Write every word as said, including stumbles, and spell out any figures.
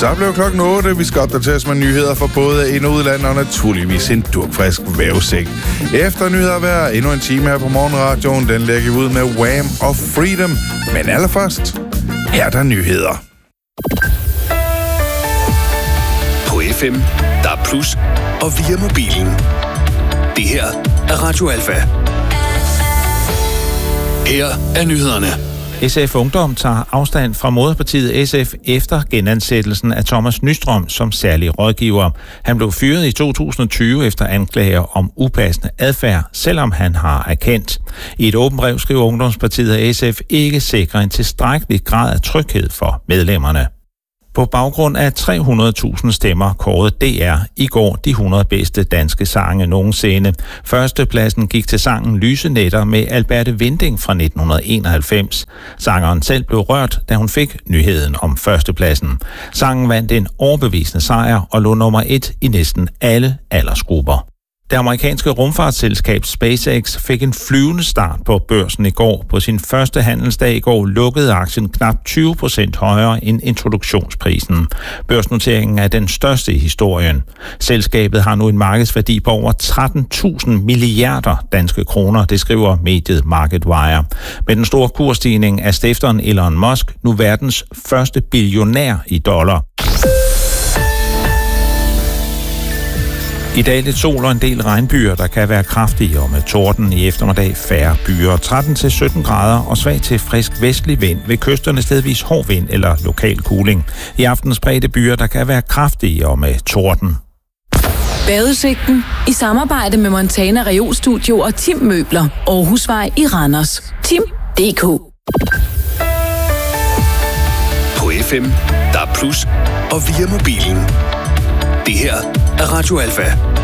Så blev klokken otte. Vi skal opdateres med nyheder for både ind- og udland, og naturligvis en durkfrisk vævesigt. Efter nyheder hver endnu en time her på Morgenradioen. Den lægger vi ud med Wham og Freedom. Men allerførst, her er der nyheder. På F M, der er plus, og via mobilen. Det her er Radio Alfa. Her er nyhederne. S F Ungdom tager afstand fra moderpartiet S F efter genansættelsen af Thomas Nystrøm som særlig rådgiver. Han blev fyret i to tusind og tyve efter anklager om upassende adfærd, selvom han har erkendt. I et åbent brev skriver Ungdomspartiet, at S F ikke sikrer en tilstrækkelig grad af tryghed for medlemmerne. På baggrund af tre hundrede tusind stemmer kårede D R i går de hundrede bedste danske sange nogensinde. Førstepladsen gik til sangen Lyse Nætter med Alberte Winding fra nitten enoghalvfems. Sangeren selv blev rørt, da hun fik nyheden om førstepladsen. Sangen vandt en overbevisende sejr og lå nummer et i næsten alle aldersgrupper. Det amerikanske rumfartsselskab SpaceX fik en flyvende start på børsen i går. På sin første handelsdag i går lukkede aktien knap tyve procent højere end introduktionsprisen. Børsnoteringen er den største i historien. Selskabet har nu en markedsværdi på over tretten tusind milliarder danske kroner, det skriver mediet MarketWire. Med den store kursstigning er stifteren Elon Musk nu verdens første billionær i dollar. I dag lidt sol og en del regnbyer, der kan være kraftige, og med torden i eftermiddag færre byer. tretten til sytten grader og svag til frisk vestlig vind. Ved kysterne stedvis hård vind eller lokal kuling. I aftenens spredte byer, der kan være kraftige og med torden. Badeudsigten i samarbejde med Montana Reol Studio og Tim Møbler. Aarhusvej i Randers. Tim punktum d k. På F M, der er plus, og via mobilen. Det her er Radio Alfa.